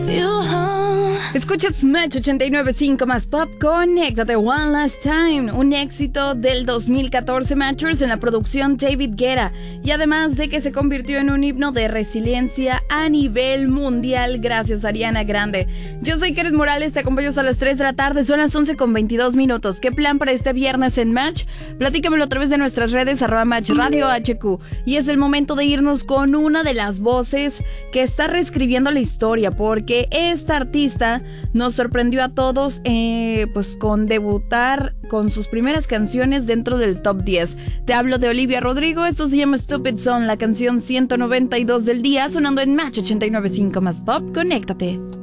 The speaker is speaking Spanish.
Escuchas Match 89.5 más pop, conéctate One Last Time, un éxito del 2014 Matchers en la producción David Guetta, y además de que se convirtió en un himno de resiliencia a nivel mundial gracias a Ariana Grande. Yo soy Karen Morales, te acompaño hasta las 3 de la tarde, son las 11:22. ¿Qué plan para este viernes en Match? Platícamelo a través de nuestras redes @Match Radio HQ, y es el momento de irnos con una de las voces que está reescribiendo la historia, porque esta artista nos sorprendió a todos pues con debutar con sus primeras canciones dentro del top 10. Te hablo de Olivia Rodrigo, esto se llama Stupid Song, la canción 192 del día, sonando en Match 89.5 más pop, conéctate.